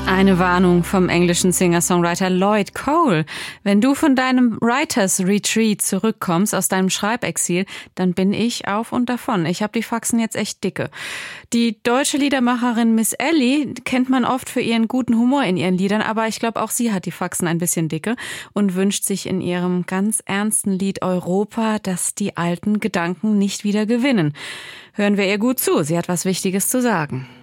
Eine Warnung vom englischen Singer-Songwriter Lloyd Cole. Wenn du von deinem Writers Retreat zurückkommst, aus deinem Schreibexil, dann bin ich auf und davon. Ich habe die Faxen jetzt echt dicke. Die deutsche Liedermacherin Miss Ellie kennt man oft für ihren guten Humor in ihren Liedern, aber ich glaube, auch sie hat die Faxen ein bisschen dicke und wünscht sich in ihrem ganz ernsten Lied Europa, dass die alten Gedanken nicht wieder gewinnen. Hören wir ihr gut zu, sie hat was Wichtiges zu sagen.